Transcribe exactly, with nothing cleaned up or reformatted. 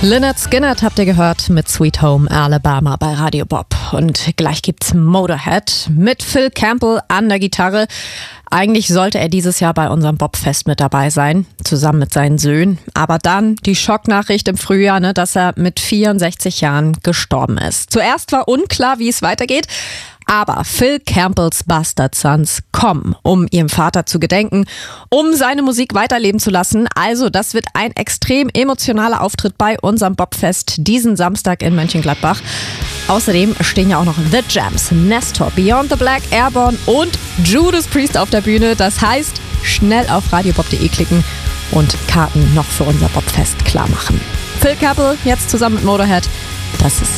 Lynyrd Skynyrd habt ihr gehört mit Sweet Home Alabama bei Radio Bob. Und gleich gibt's Motorhead mit Phil Campbell an der Gitarre. Eigentlich sollte er dieses Jahr bei unserem Bobfest mit dabei sein, zusammen mit seinen Söhnen. Aber dann die Schocknachricht im Frühjahr, ne, dass er mit vierundsechzig Jahren gestorben ist. Zuerst war unklar, wie es weitergeht. Aber Phil Campbells Bastard Sons kommen, um ihrem Vater zu gedenken, um seine Musik weiterleben zu lassen. Also das wird ein extrem emotionaler Auftritt bei unserem Bobfest diesen Samstag in Mönchengladbach. Außerdem stehen ja auch noch The Jams, Nestor, Beyond the Black, Airborne und Judas Priest auf der Bühne. Das heißt, schnell auf radiobob punkt de klicken und Karten noch für unser Bobfest klar machen. Phil Campbell jetzt zusammen mit Motorhead. Das ist